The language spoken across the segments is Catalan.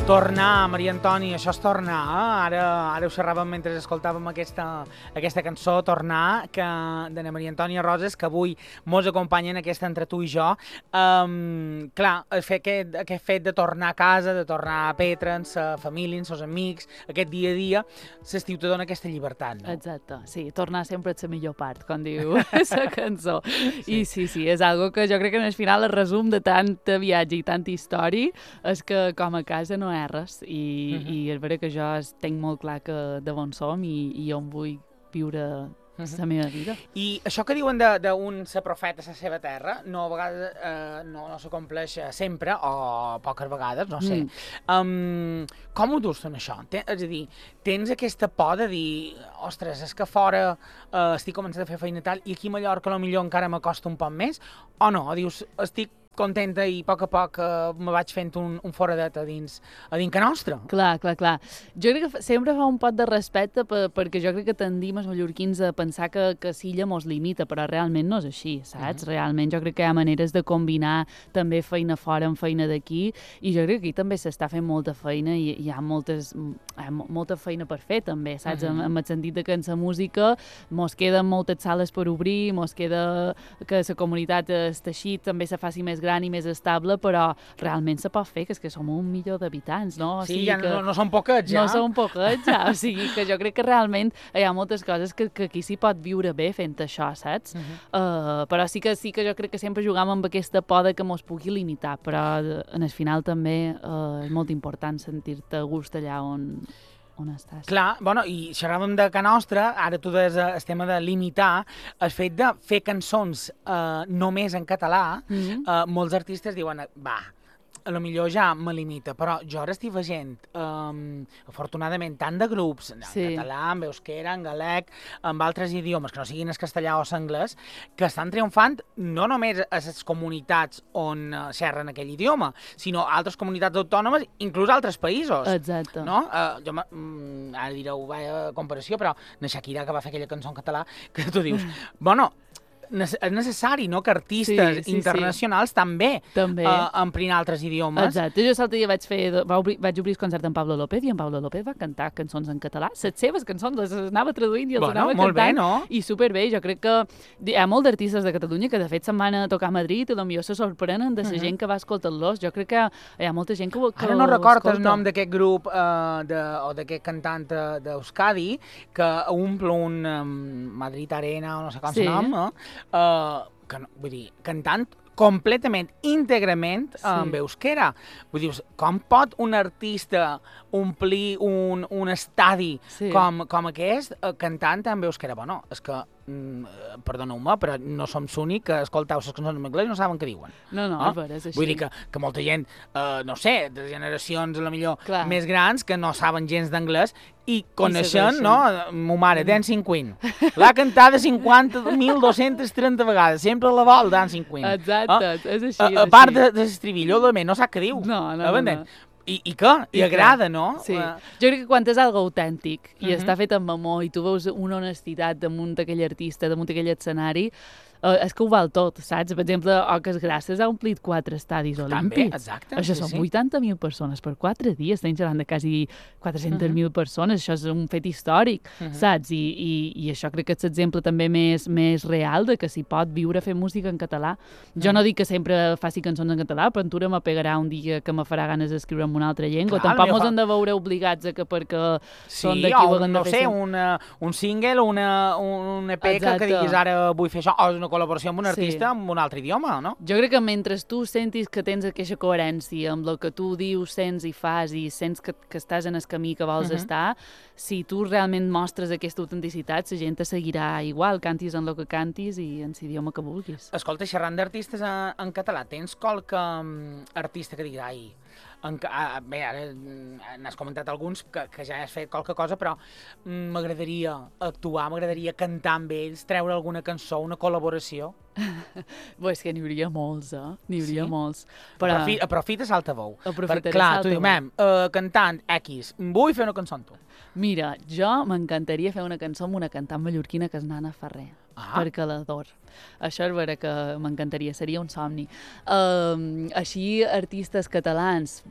Tornar, Maria Antoni, això és tornar, Ara ho xerràvem mentre escoltàvem aquesta cançó, Tornar, de na Maria Antònia Roses, que avui mos acompanya en aquesta Entre tu i jo. Clar, aquest fet de tornar a casa, de tornar a Petra, amb sa família, amb els amics, aquest dia a dia, l'estiu te dona aquesta llibertat, no? Exacte, sí, tornar sempre és la millor part, com diu la cançó. Sí. I sí, és algo que jo crec que en el final el resum de tanta viatge i tanta història és que com a casa no és res i és veritat que jo tinc molt clar que d'on som i on vull viure la meva vida. I això que diuen d'un ser profeta a la seva terra, a vegades no s'acompleix sempre, o poques vegades, no sé. Com ho durs, això? És a dir, tens aquesta por de dir, ostres, és que fora estic començant a fer feina tal, i aquí a Mallorca potser encara m'acosta un poc més, o no? Dius, estic contenta i a poc me vaig fent un foradet a dins que nostre. Clar. Jo crec que sempre fa un pot de respecte perquè jo crec que tendim els mallorquins a pensar que l'illa mos limita, però realment no és així, saps? Realment jo crec que hi ha maneres de combinar també feina fora amb feina d'aquí, i jo crec que aquí també s'està fent molta feina i hi ha molta feina per fer també, saps? En el sentit que en la música mos queden moltes sales per obrir, mos queda que la comunitat, el teixit també se faci més gran i més estable, però realment se pot fer, que és que som 1 milió d'habitants, no? Sí, ja no són poquets, ja. No són poquets, ja. O sigui, que jo crec que realment hi ha moltes coses que aquí s'hi pot viure bé fent això, saps? Però sí que jo crec que sempre jugam amb aquesta por de que mos pugui limitar, però en el final també és molt important sentir-te a gust allà on estàs. Clar, bueno, i xerràvem de Ca Nostra, ara tu deies el tema de limitar, el fet de fer cançons només en català, molts artistes diuen, va, a lo millor ja me limita, però jo ara estic veient, afortunadament, tant de grups, en català, en euskera, en galec, amb altres idiomes, que no siguin el castellà o l'anglès, que estan triomfant no només a les comunitats on xerren aquell idioma, sinó a altres comunitats autònomes, inclús a altres països. Exacte. No? Ara direu, vaya comparació, però na Shakira, que va fer aquella cançó en català, que tu dius, bueno, és necessari, no?, que artistes internacionals també emprin altres idiomes. Exacte. Jo l'altre dia vaig obrir el concert amb Pablo López i en Pablo López va cantar cançons en català. Les seves cançons les anava traduint i les anava cantant. Molt bé, no? I superbé. Jo crec que hi ha molts d'artistes de Catalunya que de fet se'n van a tocar a Madrid i potser se sorprenen de la gent que va escoltar-los. Jo crec que hi ha molta gent que ara no recordo el nom d'aquest grup o d'aquest cantant d'Euskadi que omple un Madrid Arena o no sé com se nom, vull dir, cantant completament, íntegrament en euskera. Vull dir, com pot un artista omplir un estadi com aquest cantant en euskera? Bueno, és que, perdoneu-me, però no som l'únic que escolteu les cançons en anglès i no saben què diuen. No, és vera, és així. Vull dir que molta gent, no sé, de generacions potser més grans, que no saben gens d'anglès i coneixen, no? Mo mare, Dancing Queen. L'ha cantada 1.230 vegades, sempre la vol Dancing Queen. Exacte, és així. A part de l'estrivilló, no sap què diu. No. I què? I agrada, no? Sí. Jo crec que quan és algo autèntic i està fet amb amor i tu veus una honestitat damunt d'aquell artista, damunt d'aquell escenari, és que ho val tot, saps? Per exemple, Oques Grasses ha omplit 4 estadis olímpics. També, exacte. Això són 80.000 persones per 4 dies. Estem parlant de quasi 400.000 persones. Això és un fet històric, saps? I això crec que és l'exemple també més real de que s'hi pot viure fent música en català. Jo no dic que sempre faci cançons en català, però Ventura m'apegarà un dia que me farà ganes d'escriure en una altra llengua. Tampoc mos hem de veure obligats a que perquè són d'aquí ho haguem de fer. Sí, o no sé, un single, un EP que diguis ara vull fer això, o una col·laboració amb un artista amb un altre idioma, no? Jo crec que mentre tu sentis que tens aquesta coherència amb el que tu dius, sents i fas i sents que estàs en el camí que vols estar, si tu realment mostres aquesta autenticitat, la gent te seguirà igual, cantis en el que cantis i en l'idioma que vulguis. Escolta, xerrant d'artistes en català, tens qualque artista que digui, ai, bé, ara n'has comentat alguns que ja has fet qualque cosa, però m'agradaria actuar, m'agradaria cantar amb ells, treure alguna cançó, una col·laboració. És que n'hi hauria molts, N'hi hauria molts. Però aprofita l'altaveu. Aprofitaré clar, tu dius, cantant X, vull fer una cançó amb tu. Mira, jo m'encantaria fer una cançó amb una cantant mallorquina que és Nana Ferrer. Perquè l'ador. Això és vera que m'encantaria, seria un somni. Així, artistes catalans,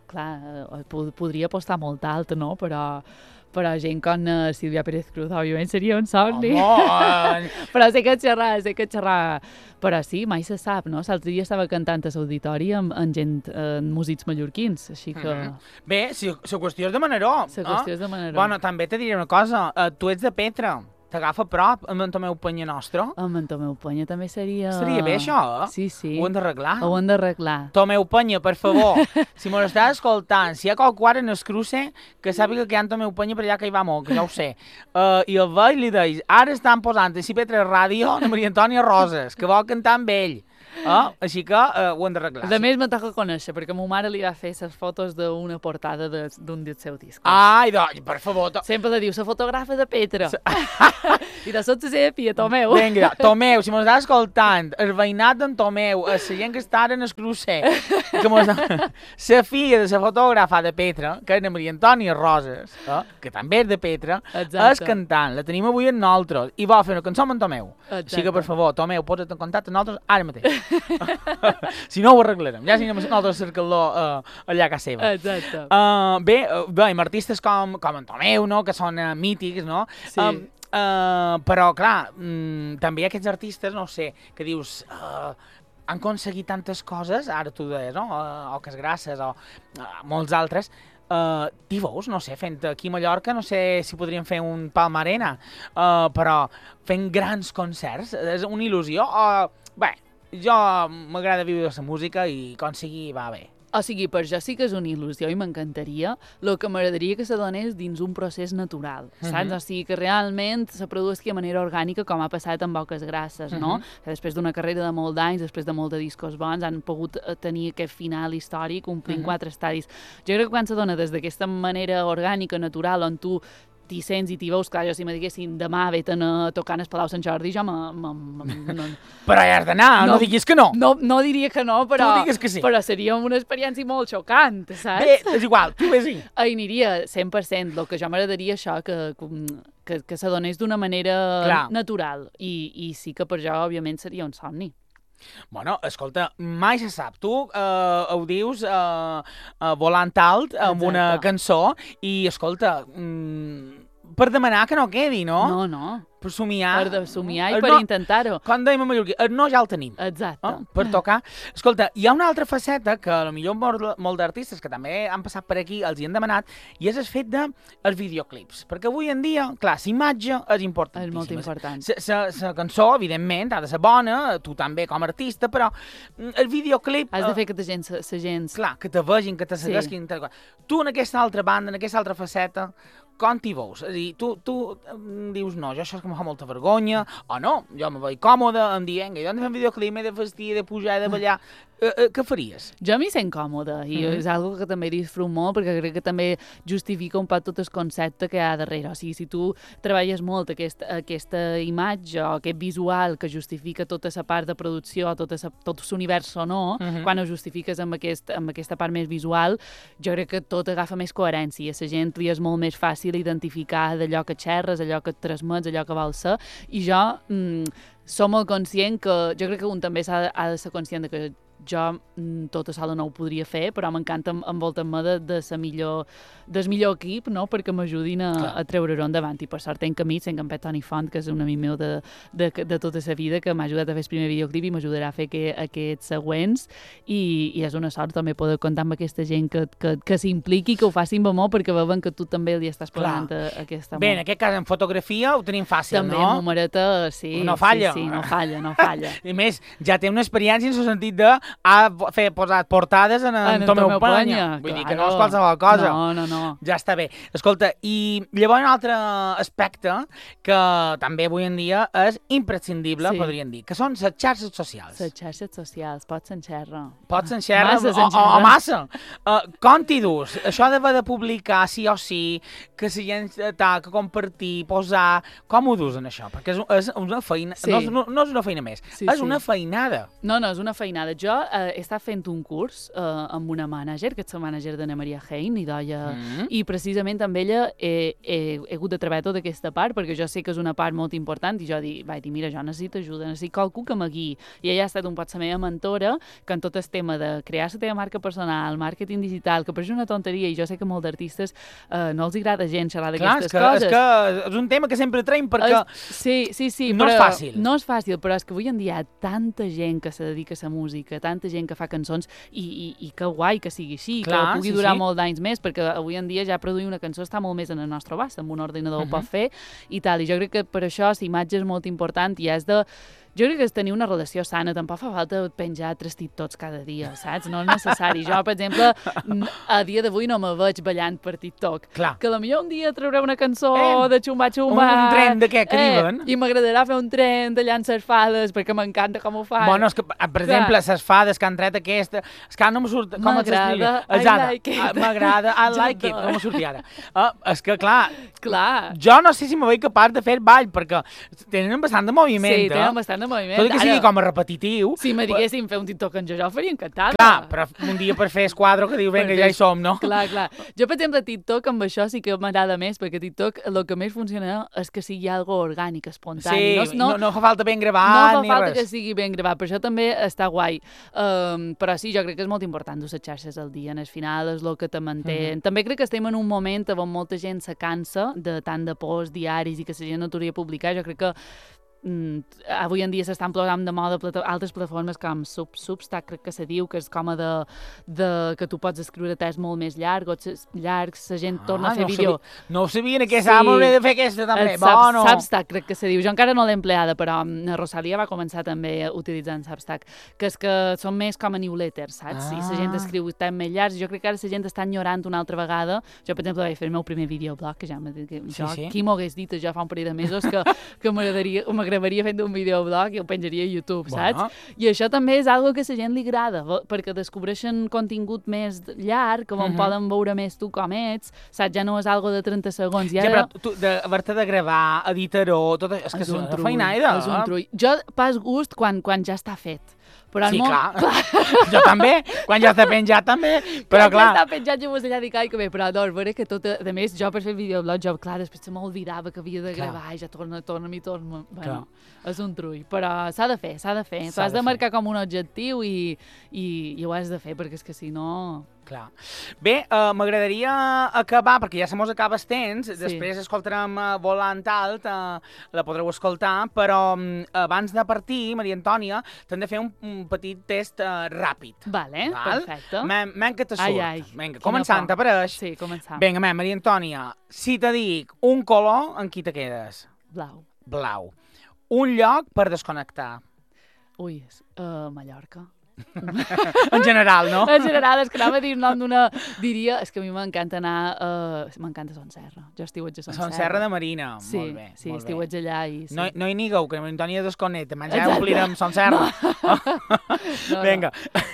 clar, podria apostar molt alt, no? Però gent com Sílvia Pérez Cruz, òbviament, seria un somni. Però sé que xerrar... Però sí, mai se sap, no? L'altre dia estava cantant a l'auditori amb gent, músics mallorquins, així que... Bé, si la qüestió és de Manaró. La qüestió és de Manaró. Bueno, també te diré una cosa, tu ets de Petra. T'agafa a prop amb en Tomeu Penya nostre. Amb en Tomeu Penya també seria... Seria bé, això, eh? Sí, sí. Ho hem d'arreglar. Ho hem d'arreglar. Tomeu Penya, per favor, si me l'estàs escoltant, si hi ha qualcú ara en el cruce, que sàpiga que hi ha en Tomeu Penya per allà que hi va molt, que ja ho sé. I el veig i li deis, ara estan posant a CP3 Ràdio la Maria Antònia Roses, que vol cantar amb ell. Així que ho hem d'arreglar. A més, me toca conèixer, perquè a ma mare li va fer les fotos d'una portada d'un del seu disc. Ai, doncs, per favor. Sempre li diu, la fotografa de Petra. I de sota la pia, Tomeu. Vinga, Tomeu, si m'estàs escoltant, el veïnat d'en Tomeu, la gent que està ara en el crucer, la filla de la fotògrafa de Petra, que és la Maria Antònia Roses, que també és de Petra, és cantant, la tenim avui amb nosaltres, i vol fer una cançó amb en Tomeu. Així que, per favor, Tomeu, posa't en contacte amb nosaltres ara mateix. Si no ho arreglarem, ja si anem nosaltres a cercar-lo allà a casa seva. Exacte. Bé, amb artistes com en Tomeu, no?, que són mítics, no? Sí. Però, clar, també hi ha aquests artistes, no sé, que dius... han aconseguit tantes coses, ara tu deies, no?, o Casgrasses, o molts altres, t'hi veus, no sé, fent aquí a Mallorca, no sé si podríem fer un Palma Arena, però fent grans concerts, és una il·lusió, bé, jo m'agrada viure la música i quan sigui va bé. O sigui, per jo sí que és una il·lusió i m'encantaria. El que m'agradaria que se donés dins un procés natural, saps? O sigui, que realment se produsqui de manera orgànica, com ha passat amb Boques Grasses, no? Que després d'una carrera de molts anys, després de molts de discos bons, han pogut tenir aquest final històric, omplint 4 estadis. Jo crec que quan se dona des d'aquesta manera orgànica, natural, on tu t'hi sents i t'hi veus, clar, jo si me diguessin demà ve-te'n a tocar en el Palau Sant Jordi, jo Però hi has d'anar, no diguis que no. No diria que no, però... Tu digues que sí. Però seria una experiència molt xocant, saps? Bé, és igual, tu vés-hi. Aniria 100%, el que jo m'agradaria això, que se donés d'una manera natural. I sí que per jo, òbviament, seria un somni. Bueno, escolta, mai se sap. Tu ho dius volant alt amb una cançó i, escolta, per demanar que no quedi, no? No. Per somiar. Per somiar i per intentar-ho. Com dèiem a Mallorquí, el no ja el tenim. Exacte. Per tocar. Escolta, hi ha una altra faceta que potser molt d'artistes que també han passat per aquí els hi han demanat, i és el fet dels videoclips. Perquè avui en dia, clar, la imatge és importantíssima. És molt important. La cançó, evidentment, ha de ser bona, tu també com a artista, però el videoclip... Has de fer que la gent... Clar, que te vegin, que te segueixin... Sí. Tu en aquesta altra banda, en aquesta altra faceta, com t'hi veus? És a dir, tu dius, no, jo això és que em fa molta vergonya, o no, jo me veig còmode, em dient que jo hem de fer un videoclip, m'he de vestir, he de pujar, he de ballar... Què faries? Jo m'hi sent còmode i és una que també disfruto molt perquè crec que també justifica un poc tot el concepte que hi ha darrere. O sigui, si tu treballes molt aquesta imatge o aquest visual que justifica tota la part de producció, tot l'univers sonor, quan ho justifiques amb aquesta part més visual, jo crec que tot agafa més coherència. A la gent li és molt més fàcil identificar d'allò que xerres, allò que et transmets, allò que vols ser. I jo som molt conscient que... Jo crec que un també ha de ser conscient de que jo tota sola no ho podria fer, però m'encanta envoltar-me del millor equip, no?, perquè m'ajudin a treure-ho endavant. I per sort tenc amics, tenc en Toni Font, que és un amic meu de tota la vida, que m'ha ajudat a fer el primer videoclip i m'ajudarà a fer aquests següents. I és una sort també poder comptar amb aquesta gent que s'impliqui, que ho facin amb amor, perquè veuen que tu també li estàs posant aquesta amor. Bé, en aquest cas, en fotografia ho tenim fàcil, també, no? També, numereta, sí. No falla. Sí, no falla. I més, ja té una experiència en el sentit de posat portades en Tomeu Penya. Vull dir que no és qualsevol cosa. No. Ja està bé. Escolta, i llavors un altre aspecte que també avui en dia és imprescindible, podríem dir, que són les xarxes socials. Les xarxes socials, pots enxerrar. Pots enxerrar o massa. Com t'hi dus? Això d'haver de publicar sí o sí, que la gent que compartir, posar... Com ho dus en això? Perquè és una feina... No és una feina més, és una feinada. No, és una feinada. Jo he estat fent un curs amb una mànager, que és la mànager d'Anna Maria Hein, i precisament amb ella he hagut de treballar tota aquesta part, perquè jo sé que és una part molt important, i jo vaig dir, mira, jo necessito ajuda, necessito qualcú que me guiï. I ella ha estat un poc la meva mentora, que en tot el tema de crear la teva marca personal, màrqueting digital, que pareix una tonteria, i jo sé que molts d'artistes no els agrada gens xerrar d'aquestes coses. És que és un tema que sempre traiem perquè sí, no és fàcil. No és fàcil, però és que avui en dia hi ha tanta gent que se dedica a la música, tanta gent que fa cançons, i que guai que sigui així, que pugui durar molt d'anys més, perquè avui en dia ja produir una cançó està molt més en el nostre abast, amb un ordinador ho pot fer i tal, i jo crec que per això la imatge és molt important i és de... Jo crec que és tenir una relació sana, tampoc fa falta penjar 3 TikToks cada dia, saps? No és necessari. Jo, per exemple, a dia d'avui no me veig ballant per TikTok. Clar. Que potser un dia trauré una cançó de xumba-xumba... Un tren de què, que diuen? I m'agradarà fer un tren de llançar fades, perquè m'encanta com ho fan. Bueno, és que, per exemple, les fades que han tret aquesta... És que no me surt... M'agrada, I like it. M'agrada, I like it. No me surti ara. És que, clar, jo no sé si me veig capaç de fer ball, perquè tenen bastant de moviment. Sí, tenen bastant de moviment. Tot i que sigui com a repetitiu. Si me diguessin fer un TikTok en jo ho faria encantada. Clar, però un dia per fer esquadro que diu, vinga, ja hi som, no? Clar. Jo, per exemple, TikTok amb això sí que m'agrada més, perquè TikTok el que més funciona és que sigui algo orgànic, espontani. Sí, no fa falta ben gravat ni res. No fa falta que sigui ben gravat, per això també està guai. Però sí, jo crec que és molt important dur les xarxes al dia, en el final és el que te manté. També crec que estem en un moment on molta gent se cansa de tant de posts diaris i que la gent no t'hauria publicar. Jo crec que avui en dia s'estan posant de moda altres plataformes com Substack, crec que se diu, que és com que tu pots escriure text molt més llargs, la gent torna a fer vídeo. No ho sabien, aquesta, m'hauré de fer aquesta també. Substack, crec que se diu. Jo encara no l'he empleada, però Rosalia va començar també utilitzant Substack, que és que són més com a newsletters, saps? I la gent escriu text més llargs, jo crec que ara la gent està enyorant una altra vegada. Jo, per exemple, vaig fer el meu primer videoblog, que ja qui m'ho hagués dit jo fa un parell de mesos que m'agradaria fent un videoblog i el penjaria a YouTube, saps? I això també és algo que a la gent li agrada, perquè descobreixen contingut més llarg, on poden veure més tu com ets, saps? Ja no és algo de 30 segons. Ja, però tu, haver-te de gravar, editar-ho, tot és que és una feinada. És un trull. Jo pas gust quan ja està fet. Però sí, clar. Jo també, quan ja està penjat també, però clar. Quan ja està penjat jo m'ho allà dic, ai, que bé, però doncs, veure que tot, a més, jo per fer videoblog, clar, després se m'oblidava que havia de gravar i ja torna. Bueno, és un trull, però s'ha de fer. Tu has de marcar com un objectiu i ho has de fer, perquè és que si no... Clar. Bé, m'agradaria acabar, perquè ja se mos acaba el temps, després escoltarem Volant Alt, la podreu escoltar, però abans de partir, Maria Antònia, t'hem de fer un petit test ràpid. Vale, perfecte. Men que te surt. Ai. Vinga, començant, t'apareix? Sí, començant. Vinga, Maria Antònia, si te dic un color, en qui te quedes? Blau. Un lloc per desconnectar? Ui, Mallorca. En general, no? En general, és que anava a dir nom d'una... Diria, és que a mi m'encanta anar... M'encanta Son Serra. Jo estiuetge a Son Serra de Marina. Sí, molt bé. Sí, estiuetge allà i... Sí. No hi nigueu, que la Antònia desconnecta. Ja omplirem Son Serra. Vinga.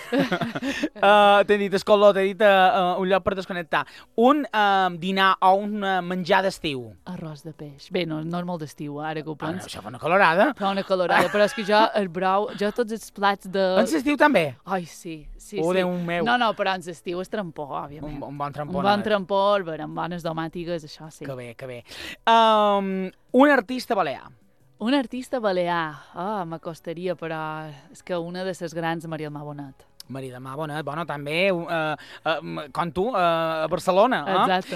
T'he dit el color, t'he dit un lloc per desconnectar. Un dinar o un menjar d'estiu. Arròs de peix. Bé, no és molt d'estiu, ara que ho plens. Això fa una colorada. Però és que jo, el brou, jo tots els plats de... En l'estiu també? Ai, sí. Déu meu. No, però en l'estiu és trampó, òbviament. Un bon trampó. Un bon trampó, amb bones domàtigues, això sí. Que bé. Un artista balear. Un artista balear. M'acostaria, però és que una de les grans, Maria del Mar Bonet. Maria del Mar Bonet, bueno, també, com tu, a Barcelona. Exacte.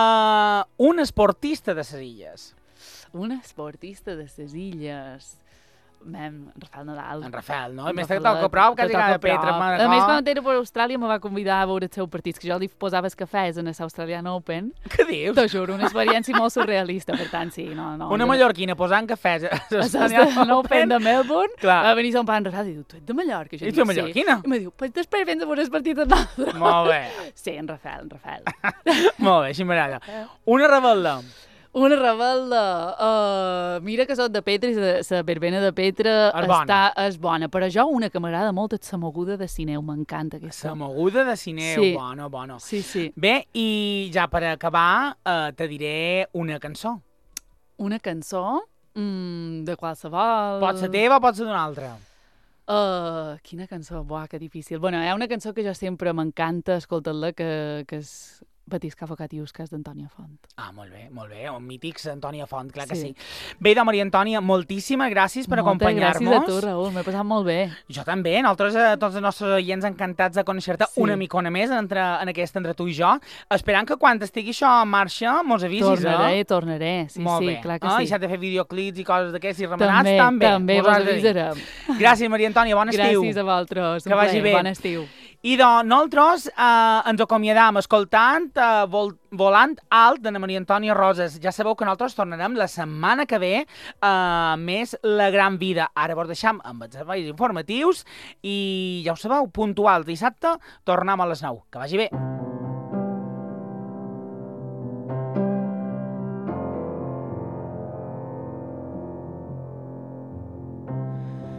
Un esportista de les Illes. Un esportista de les Illes... Rafael Nadal. En Rafael, no? A més, te toca prou, quasi cada Petra. A més, quan era per Austràlia me va convidar a veure els seus partits, que jo li posava els cafès en l'Australian Open. Què dius? T'ho juro, una experiència molt surrealista, per tant, sí, no. Una mallorquina posant cafès a l'Australian Open de Melbourne, va venir son pare en Rafael i diu, tu ets de Mallorca? I tu ets mallorquina? I me diu, pues després vens a veure el partit en l'altre. Molt bé. Sí, en Rafael. Molt bé, així m'agrada. Una rebel·la. Una rebel·la. Mira que soc de Petra i la verbena de Petra és bona. Però jo una que m'agrada molt és la moguda de Sineu. M'encanta aquesta. La moguda de Sineu, sí. Bueno. Sí. Bé, i ja per acabar te diré una cançó. Una cançó? De qualsevol... Pot ser teva o pot ser d'una altra? Quina cançó? Buah, que difícil. Bueno, hi ha una cançó que jo sempre m'encanta escoltar-la, que és Batisca Focat i Usques d'Antònia Font. Molt bé, mítics Antònia Font, clar que sí. Bé, de Maria Antònia, moltíssimes gràcies per acompanyar-nos. Moltes gràcies a tu, Raül, m'he passat molt bé. Jo també, nosaltres, tots els nostres oients encantats de conèixer-te una micona més en aquest entre tu i jo, esperant que quan estigui això en marxa mos avisis, Tornaré, sí, clar que sí. I s'ha de fer videoclips i coses d'aquests i remenats, també. També, vos avisarem. Gràcies, Maria Antònia, bon estiu. Gràcies a vosaltres, que vagi bé. Bon estiu. I doncs nosaltres ens acomiadam escoltant Volant Alt de Maria Antònia Roses. Ja sabeu que nosaltres tornarem la setmana que ve més La Gran Vida. Ara vos deixam amb els serveis informatius i ja ho sabeu, puntuals dissabte tornem a les 9. Que vagi bé.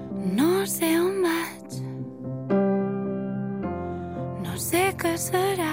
No sé on vaig, no sé què serà.